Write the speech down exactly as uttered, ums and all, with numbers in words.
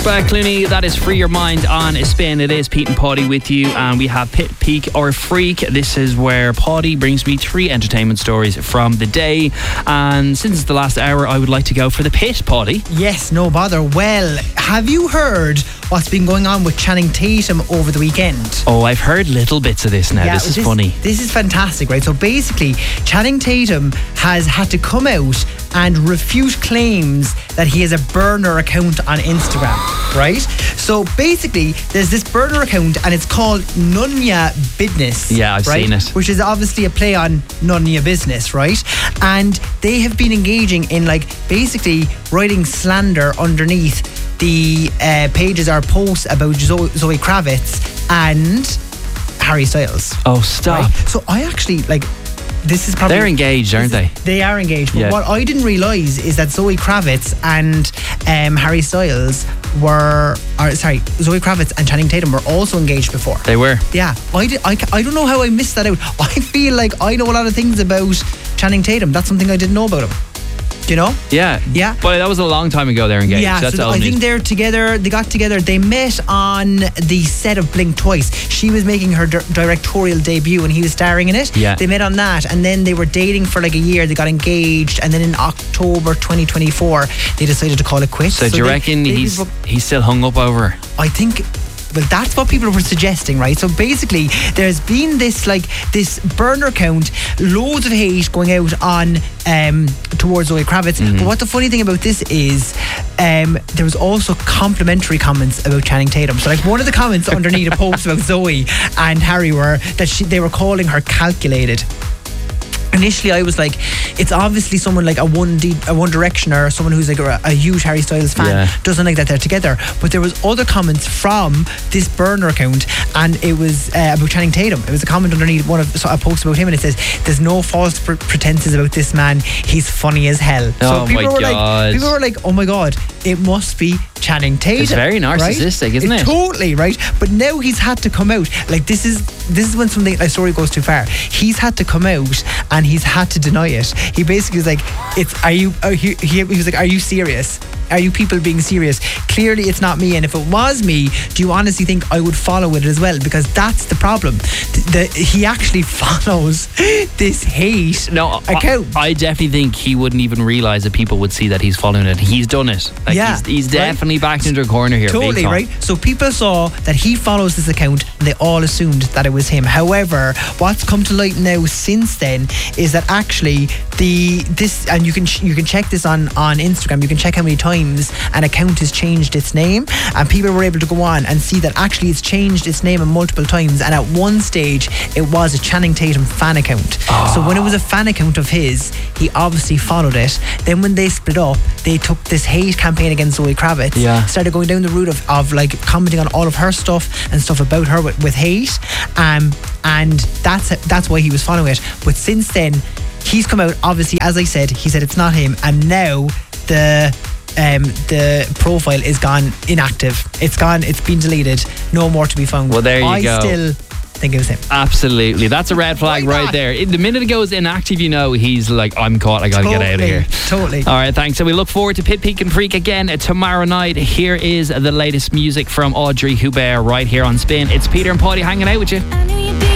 Square Clooney, that is Free Your Mind on Spin. It is Pete and Paddy with you, and we have Pit, Peak or Freak. This is where Paddy brings me three entertainment stories from the day, and since it's the last hour, I would like to go for the Pit, Paddy. Yes, no bother. Well, have you heard what's been going on with Channing Tatum over the weekend? Oh, I've heard little bits of this now. Yeah, this is this, funny. This is fantastic, right? So basically, Channing Tatum has had to come out and refute claims that he has a burner account on Instagram, right? So basically, there's this burner account and it's called Nunya Business. Yeah, I've right? seen it. Which is obviously a play on Nunya Business, right? And they have been engaging in like basically writing slander underneath the uh, pages or posts about Zoe, Zoe Kravitz and Harry Styles. Oh, stop. Right? So I actually like this is probably They're engaged, aren't they? They are engaged. But Yeah. what I didn't realise is that Zoe Kravitz and um, Harry Styles were, or sorry, Zoe Kravitz and Channing Tatum were also engaged before. They were. Yeah, I, did, I, I don't know how I missed that out. I feel like I know a lot of things about Channing Tatum. That's something I didn't know about him. Do you know? Yeah. Yeah. But that was a long time ago they're engaged. Yeah, That's so all I news. think they're together. They got together. They met on the set of Blink twice. She was making her di- directorial debut and he was starring in it. Yeah. They met on that, and then they were dating for like a year. They got engaged, and then in October twenty twenty-four, they decided to call it quits. So, do you they- reckon they- he's he's still hung up over her? I think. Well, that's what people were suggesting, right? So basically, there's been this like this burner account, loads of hate going out on um, towards Zoe Kravitz. Mm-hmm. But what the funny thing about this is, um, there was also complimentary comments about Channing Tatum. So like one of the comments underneath a post about Zoe and Harry were that she, they were calling her calculated. Initially, I was like, it's obviously someone like a One D, a One Directioner, or someone who's like a, a huge Harry Styles fan, Yeah. doesn't like that they're together. But there was other comments from this burner account, and it was uh, about Channing Tatum. It was a comment underneath one of so a post about him, and it says, "There's no false pre- pretenses about this man. He's funny as hell." Oh people my were God. like, people were like, "Oh my God, it must be Channing Tatum." It's very narcissistic, right? isn't it? Totally, right? But now he's had to come out. Like this is this is when something a story goes too far. He's had to come out and he's had to deny it. He basically was like, "It's are you?" Are he, he, he was like, "Are you serious? Are you people being serious? Clearly, it's not me. And if it was me, do you honestly think I would follow it as well? Because that's the problem. The, the, he actually follows this hate No, account. I, I definitely think he wouldn't even realise that people would see that he's following it. He's done it. Like Yeah, he's, he's right? definitely backed into a corner here. big Totally, time. right? So people saw that he follows this account and they all assumed that it was him. However, what's come to light now since then is that actually the this and you can you can check this on, on Instagram. You can check how many times an account has changed its name, and people were able to go on and see that actually it's changed its name multiple times, and at one stage it was a Channing Tatum fan account. Oh. So when it was a fan account of his, he obviously followed it. Then when they split up, they took this hate campaign against Zoe Kravitz, Yeah. started going down the route of, of like commenting on all of her stuff and stuff about her with, with hate, um, and that's that's why he was following it. But since then, he's come out, obviously, as I said, he said it's not him, and now the um, the profile is gone inactive. It's gone, it's been deleted, no more to be found. Well, there you I go. still think it was him. Absolutely. That's a red flag Why right not? there. The minute it goes inactive, you know he's like, I'm caught, I gotta get out of here. Totally. All right, thanks. So we look forward to Pit, Peak and Freak again tomorrow night. Here is the latest music from Audrey Hubert right here on Spin. It's Peter and Paddy hanging out with you.